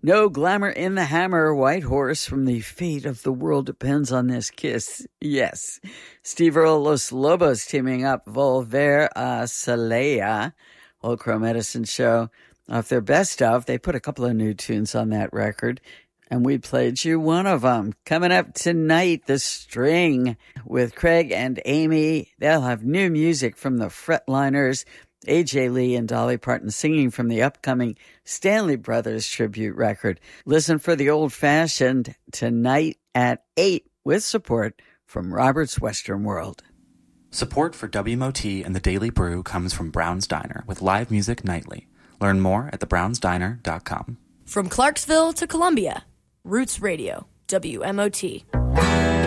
No glamour in the hammer, White Horse from the Fate of the World Depends on This Kiss. Yes. Steve Earle, Los Lobos teaming up, Volver a Celaya, Old Crow Medicine Show. Off their best of, they put a couple of new tunes on that record, and we played you one of them. Coming up tonight, The String with Craig and Amy. They'll have new music from the Fretliners, A.J. Lee and Dolly Parton singing from the upcoming Stanley Brothers tribute record. Listen for The Old Fashioned tonight at 8 with support from Robert's Western World. Support for WMOT and the Daily Brew comes from Brown's Diner with live music nightly. Learn more at thebrownsdiner.com. From Clarksville to Columbia, Roots Radio, WMOT.